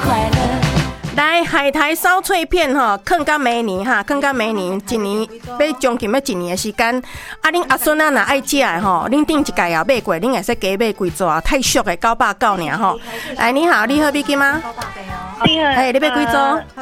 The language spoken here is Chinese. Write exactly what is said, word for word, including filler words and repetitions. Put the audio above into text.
快乐。 来海苔烧脆片吼，放到明年哈，放到明年，一年要将近要一年的时间。啊，恁阿孙仔若爱食的吼，恁顶一届也买过，恁会使加买几组，太俗的九百九尔吼。来，你好，你好，美金吗？ 你好， 哎，你买几组？